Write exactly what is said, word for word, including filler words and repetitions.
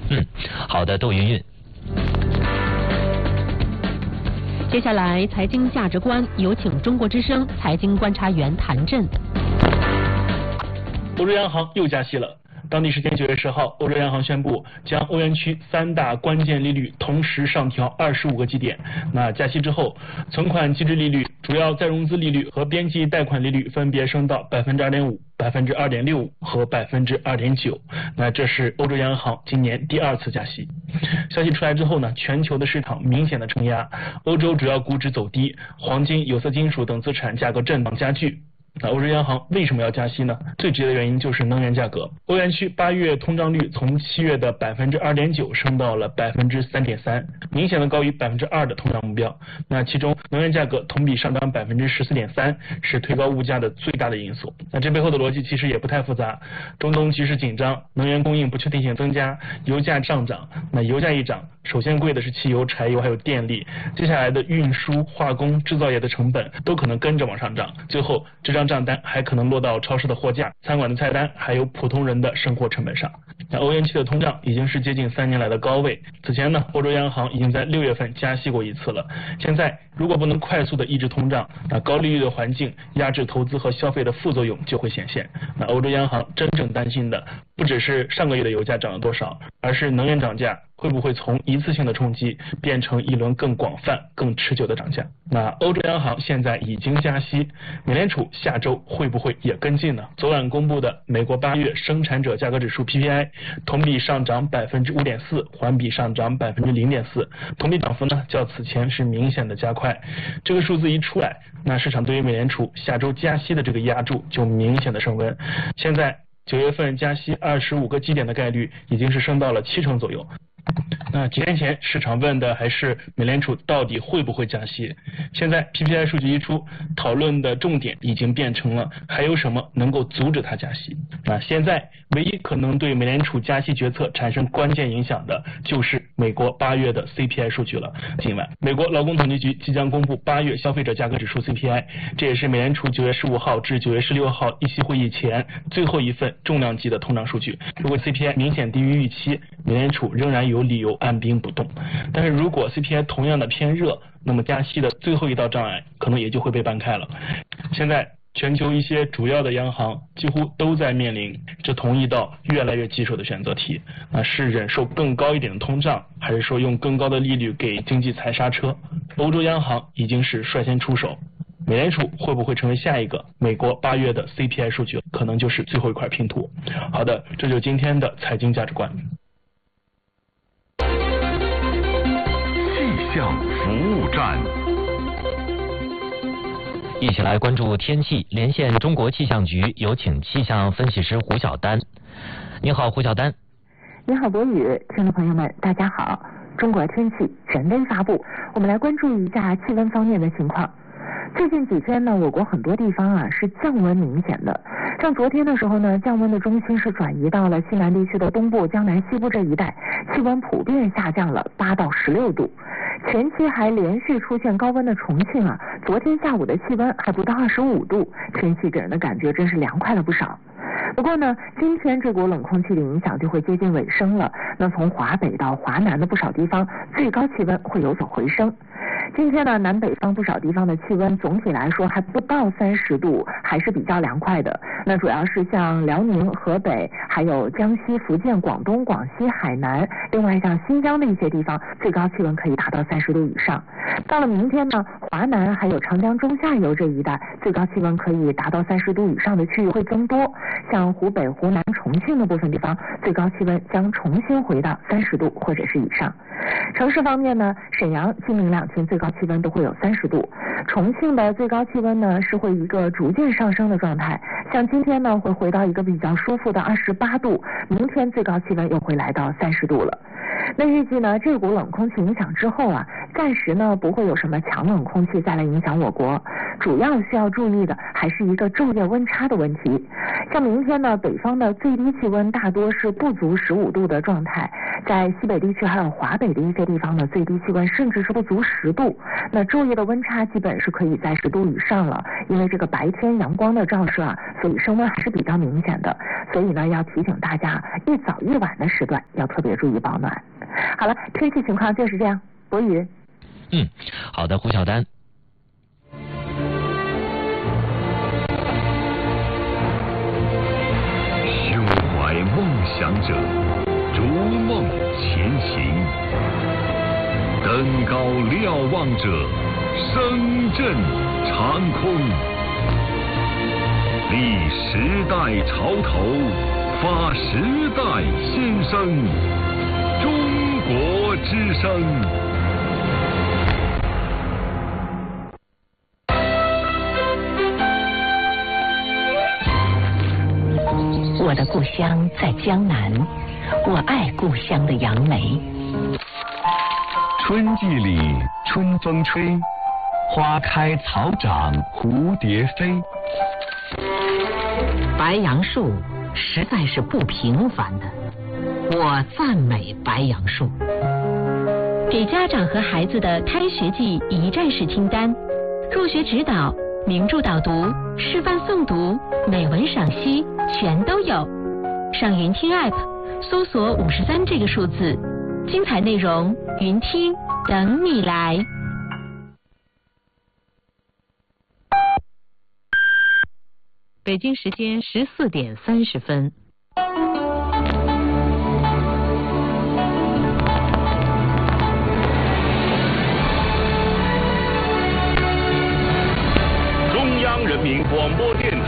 嗯，好的，窦云云。 接下来财经价值观，有请中国之声财经观察员谭震。 欧洲央行又加息了。当地时间九月十号，欧洲央行宣布将欧元区三大关键利率同时上调二十五个基点。那加息之后，存款基支利率、主要再融资利率和边际贷款利率分别升到百分之二点五、百分之二点六五和百分之二点九。那这是欧洲央行今年第二次加息。消息出来之后呢，全球的市场明显的承压，欧洲主要股指走低，黄金、有色金属等资产价格震荡加剧。那欧洲央行为什么要加息呢？最直接的原因就是能源价格。欧元区八月通胀率从七月的百分之二点九升到了百分之三点三，明显的高于百分之二的通胀目标。那其中能源价格同比上涨百分之十四点三，是推高物价的最大的因素。那这背后的逻辑其实也不太复杂，中东局势紧张，能源供应不确定性增加，油价上涨。那油价一涨，首先贵的是汽油、柴油还有电力，接下来的运输、化工、制造业的成本都可能跟着往上涨，最后这张账单还可能落到超市的货架、餐馆的菜单，还有普通人的生活成本上。那欧元区的通胀已经是接近三年来的高位。此前呢，欧洲央行已经在六月份加息过一次了。现在如果不能快速的抑制通胀，那高利率的环境压制投资和消费的副作用就会显现。那欧洲央行真正担心的不只是上个月的油价涨了多少，而是能源涨价会不会从一次性的冲击变成一轮更广泛、更持久的涨价。那欧洲央行现在已经加息，美联储下周会不会也跟进呢？昨晚公布的美国八月生产者价格指数 P P I 同比上涨百分之五点四，环比上涨百分之零点四，同比涨幅呢较此前是明显的加快。这个数字一出来，那市场对于美联储下周加息的这个压注就明显的升温。现在九月份加息二十五个基点的概率已经是升到了七成左右。那几天前市场问的还是美联储到底会不会加息，现在 P P I 数据一出，讨论的重点已经变成了还有什么能够阻止它加息。那现在唯一可能对美联储加息决策产生关键影响的就是美国八月的 C P I 数据了。今晚美国劳工统计局即将公布八月消费者价格指数 C P I， 这也是美联储九月十五号至九月十六号议息会议前最后一份重量级的通胀数据。如果 C P I 明显低于预期，美联储仍然有理由按兵不动。但是如果 C P I 同样的偏热，那么加息的最后一道障碍可能也就会被搬开了。现在全球一些主要的央行几乎都在面临这同一道越来越棘手的选择题，那是忍受更高一点的通胀，还是说用更高的利率给经济踩刹车？欧洲央行已经是率先出手，美联储会不会成为下一个？美国八月的 C P I 数据可能就是最后一块拼图。好的，这就是今天的财经价值观。 气象服务站， 一起来关注天气，连线中国气象局，有请气象分析师胡晓丹。你好，胡晓丹。 你好，博宇，听众朋友们，大家好。中国天气权威发布，我们来关注一下气温方面的情况。最近几天呢，我国很多地方啊是降温明显的。像昨天的时候呢，降温的中心是转移到了西南地区的东部、江南西部这一带，气温普遍下降了八到十六度。前期还连续出现高温的重庆啊，昨天下午的气温还不到二十五度，天气给人的感觉真是凉快了不少。不过呢，今天这股冷空气的影响就会接近尾声了。那从华北到华南的不少地方，最高气温会有所回升。今天呢，南北方不少地方的气温总体来说还不到三十度，还是比较凉快的。那主要是像辽宁、河北，还有江西、福建、广东、广西、海南，另外像新疆的一些地方，最高气温可以达到三十度以上。到了明天呢，华南还有长江中下游这一带，最高气温可以达到三十度以上的区域会增多。像湖北、湖南、重庆的部分地方，最高气温将重新回到三十度或者是以上。城市方面呢，沈阳、今明两天最高气温都会有三十度，重庆的最高气温呢是会一个逐渐上升的状态，像今天呢会回到一个比较舒服的二十八度，明天最高气温又会来到三十度了。那预计呢，这股冷空气影响之后啊，暂时呢不会有什么强冷空气再来影响我国，主要需要注意的还是一个昼夜温差的问题。像明天呢，北方的最低气温大多是不足十五度的状态， 在西北地区还有华北的一些地方呢，最低气温甚至是不足十度。那昼夜的温差基本是可以在十度以上了，因为这个白天阳光的照射啊，所以升温还是比较明显的。所以呢，要提醒大家，一早一晚的时段要特别注意保暖。好了，天气情况就是这样。博宇。 嗯，好的，胡晓丹。 胸怀梦想者，逐梦前行；登高瞭望者，声震长空。立时代潮头，发时代心声。中国之声。 我的故乡在江南，我爱故乡的杨梅。 春季里春风吹，花开草长蝴蝶飞。 白杨树实在是不平凡的，我赞美白杨树。 给家长和孩子的开学季一站式清单，入学指导、名著导读、示范诵读、美文赏析全都有。上云听 App 搜索五十三这个数字，精彩内容云听等你来。北京时间十四点三十分。 中央人民广播电